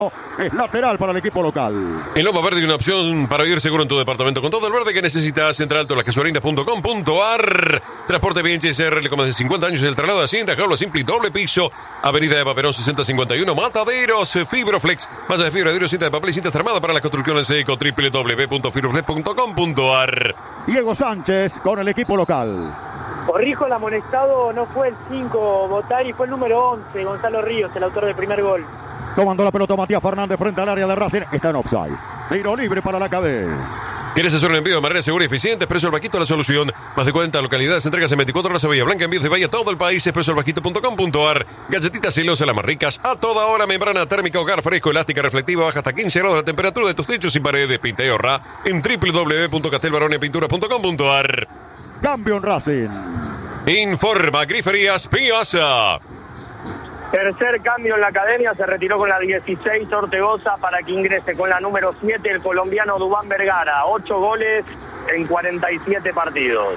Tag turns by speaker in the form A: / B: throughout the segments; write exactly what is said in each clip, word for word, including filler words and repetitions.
A: Es lateral para el equipo local.
B: En Loma Verde hay una opción para vivir seguro en tu departamento con todo el verde que necesitas. Entra a alto las casuarinas punto com punto ar. Transporte B H S R con más de cincuenta años. El traslado de Hacienda, jaula simple y doble piso. Avenida de Paperón sesenta cincuenta y uno. Mataderos, Fibroflex. Malla de fibra de vidrio, cinta de papel y cinta termada para las construcciones eco. doble u doble u doble u punto fibroflex punto com punto ar.
A: Diego Sánchez con el equipo local.
C: Corrijo, el amonestado no fue el cinco Botari, fue el número once, Gonzalo Ríos, el autor del primer gol.
A: Tomando la pelota Matías Fernández frente al área de Racing. Está en offside. Tiro libre para la cadena.
B: ¿Quieres hacer un envío de manera segura y eficiente? Expreso El Vaquito, la solución. Más de cuarenta localidades, entregas en veinticuatro horas a Bahía Blanca, envíos de Bahía a todo el país. expreso el vaquito punto com punto ar. Galletitas celosas, las más ricas. A toda hora, membrana térmica, hogar fresco, elástica, reflectiva, baja hasta quince grados la temperatura de tus techos y paredes. Pinta y ahorra en doble u doble u doble u punto castelbaronia-pintura punto com punto ar.
A: Cambio en Racing.
B: Informa Griferías Piazza.
C: Tercer cambio en la academia, se retiró con la dieciséis Ortegoza para que ingrese con la número siete el colombiano Dubán Vergara. Ocho goles en cuarenta y siete partidos.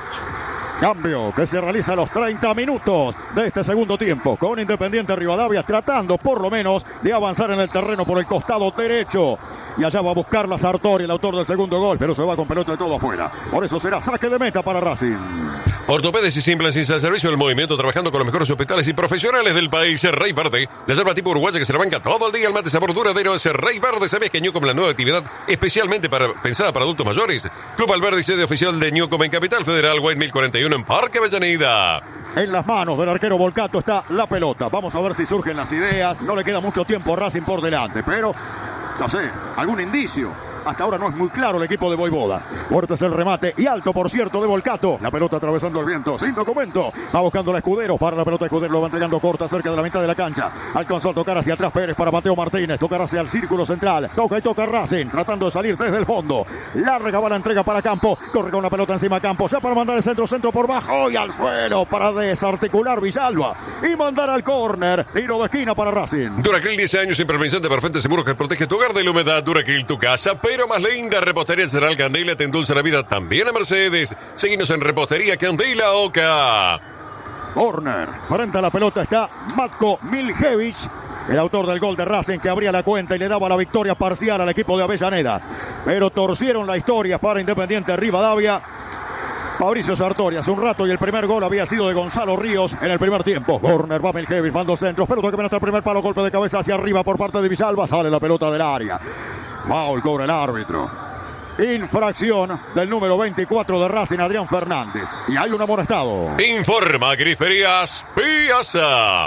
A: Cambio que se realiza a los treinta minutos de este segundo tiempo, con Independiente Rivadavia tratando por lo menos de avanzar en el terreno por el costado derecho. Y allá va a buscar la Sartori, el autor del segundo gol, pero se va con pelota de todo afuera. Por eso será saque de meta para Racing.
B: Ortopedes y simples al servicio del movimiento, trabajando con los mejores hospitales y profesionales del país. Rey Verde, la yerba tipo uruguaya que se la banca todo el día. El mate sabor duradero es Rey Verde. ¿Sabías que Ñucom, la nueva actividad especialmente para, pensada para adultos mayores? Club Alberdi, sede oficial de Ñucom en Capital Federal, White mil cuarenta y uno en Parque Avellaneda.
A: En las manos del arquero Volcato está la pelota. Vamos a ver si surgen las ideas. No le queda mucho tiempo a Racing por delante, pero no sé, algún indicio. Hasta ahora no es muy claro el equipo de Voivoda. Fuerte es el remate y alto, por cierto, de Volcato. La pelota atravesando el viento, sin documento. Va buscando la Escudero. Para la pelota Escudero, lo va entregando corta cerca de la mitad de la cancha. Alcanzó a tocar hacia atrás Pérez para Mateo Martínez. Tocar hacia el círculo central. Toca y toca Racing, tratando de salir desde el fondo. Larga va la entrega para Campo. Corre con la pelota encima Campo. Ya para mandar el centro, centro por bajo y al suelo para desarticular Villalba. Y mandar al córner. Tiro de esquina para Racing.
B: Duracril, diez años, impermeabilizante, perfecto, seguro que protege tu hogar de la humedad. Duracril, tu casa, pero más linda. Repostería General Candela te endulza la vida también a Mercedes. Seguinos en Repostería Candela Oca.
A: Corner. Frente a la pelota está Matko Miljevic, el autor del gol de Racing, que abría la cuenta y le daba la victoria parcial al equipo de Avellaneda. Pero torcieron la historia para Independiente Rivadavia. Fabricio Sartori hace un rato y el primer gol había sido de Gonzalo Ríos en el primer tiempo. Corner, va Miljevic, mando centros, pero toca hasta el primer palo, golpe de cabeza hacia arriba por parte de Villalba. Sale la pelota del área. Foul cobra el árbitro. Infracción del número veinticuatro de Racing, Adrián Fernández. Y hay un amonestado.
B: Informa Griferías Piazza.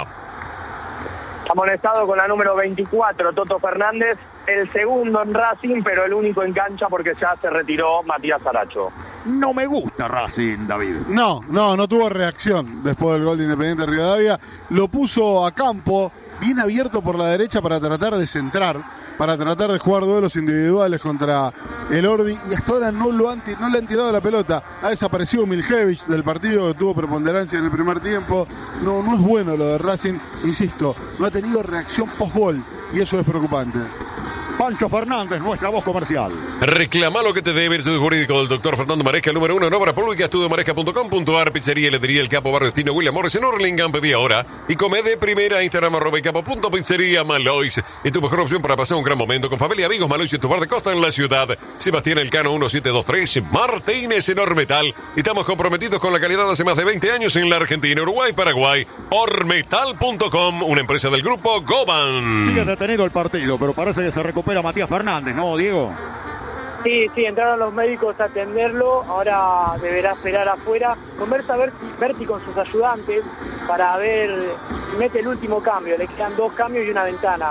C: Amonestado con la número veinticuatro, Toto Fernández. El segundo en Racing, pero el único en cancha porque ya se retiró Matías Aracho.
A: No me gusta Racing, David.
D: No, no, no tuvo reacción después del gol de Independiente Rivadavia. Lo puso a campo, bien abierto por la derecha para tratar de centrar, para tratar de jugar duelos individuales contra el Ordi, y hasta ahora no, lo han, no le han tirado la pelota. Ha desaparecido Miljevic del partido, que tuvo preponderancia en el primer tiempo. No, no es bueno lo de Racing, insisto, no ha tenido reacción post-gol y eso es preocupante.
A: Pancho Fernández, nuestra voz comercial.
B: Reclama lo que te debe el estudio jurídico del doctor Fernando Maresca, el número uno en obras públicas, estudio maresca punto com punto ar, pizzería y heladería El Capo, barrio Destino William Morris en Hurlingham, pedí ahora. Y come de primera, Instagram arroba el capo punto pizzería Malois. Es tu mejor opción para pasar un gran momento con familia, amigos. Malois es tu bar de costa en la ciudad. Sebastián Elcano uno siete dos tres, Martínez en Ormetal. Estamos comprometidos con la calidad hace más de veinte años en la Argentina, Uruguay, Paraguay. Ormetal punto com, una empresa del grupo Goban.
A: Sigue detenido el partido, pero parece que se recupera Matías Fernández, ¿no, Diego?
C: Sí, sí, entraron los médicos a atenderlo, ahora deberá esperar afuera. Conversa Berti con sus ayudantes para ver si mete el último cambio. Le quedan dos cambios y una ventana.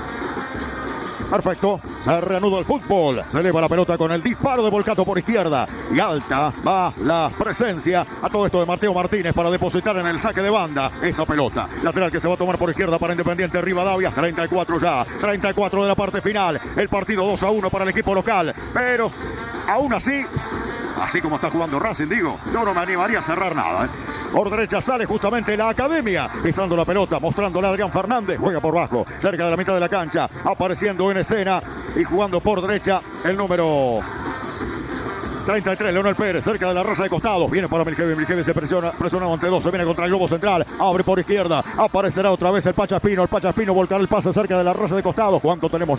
A: Perfecto, se reanuda el fútbol. Se eleva la pelota con el disparo de Volcato por izquierda. Y alta va la presencia a todo esto de Mateo Martínez para depositar en el saque de banda esa pelota. Lateral que se va a tomar por izquierda para Independiente Rivadavia. treinta y cuatro ya, treinta y cuatro de la parte final. El partido dos a uno para el equipo local. Pero aún así, así como está jugando Racing, digo, yo no me animaría a cerrar nada, ¿eh? Por derecha sale justamente la academia, pisando la pelota, mostrándole a Adrián Fernández. Juega por bajo, cerca de la mitad de la cancha, apareciendo en escena y jugando por derecha el número treinta y tres, Leonel Pérez, cerca de la raza de costados. Viene para Miljevi, Miljevi se presiona, presiona ante dos, se viene contra el globo central. Abre por izquierda, aparecerá otra vez el Pacha Espino. El Pacha Espino volcará el pase cerca de la raza de costados. ¿Cuánto tenemos?